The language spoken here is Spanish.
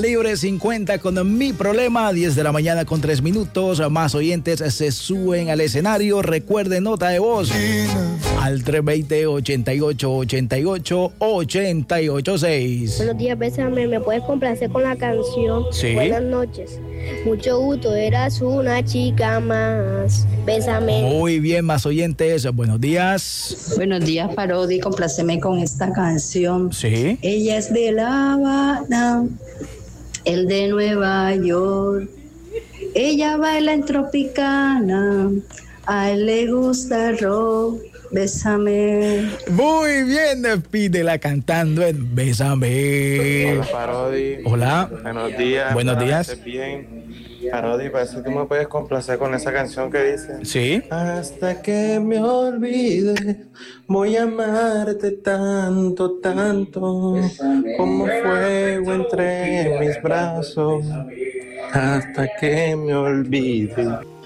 Libre 50 con Mi Problema, 10 de la mañana con 3 minutos. Más oyentes se suben al escenario. Recuerden, nota de voz al 320-88-88-886. Buenos días, bésame. ¿Me puedes complacer con la canción? Sí. Buenas noches. Mucho gusto, eras una chica más. Bésame. Muy bien, más oyentes. Buenos días. Buenos días, Parodi. Compláceme con esta canción. Sí. Ella es de La Habana, él de Nueva York. Ella baila en Tropicana, a él le gusta el rock. Bésame. Muy bien, pídela cantando en Bésame. Hola, Parodi. Hola. Buenos días. Buenos días. ¿Estás bien? Parodi, parece que tú me puedes complacer con esa canción que dice: Sí. hasta que me olvide, voy a amarte tanto, tanto, como fuego entre mis brazos, hasta que me olvide.